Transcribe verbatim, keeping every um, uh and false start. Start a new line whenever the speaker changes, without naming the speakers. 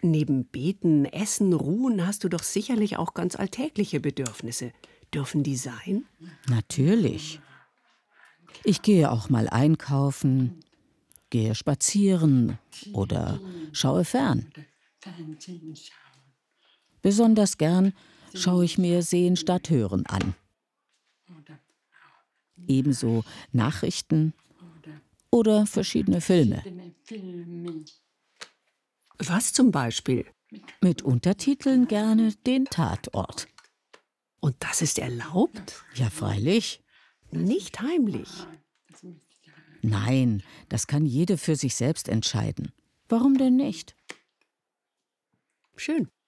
Neben Beten, Essen, Ruhen hast du doch sicherlich auch ganz alltägliche Bedürfnisse. Dürfen die sein?
Natürlich. Ich gehe auch mal einkaufen, gehe spazieren oder schaue fern. Besonders gern schaue ich mir Sehen statt Hören an. Ebenso Nachrichten oder verschiedene Filme.
Was zum Beispiel?
Mit Untertiteln gerne den Tatort.
Und das ist erlaubt?
Ja, freilich.
Nicht heimlich.
Nein, das kann jede für sich selbst entscheiden. Warum denn nicht?
Schön.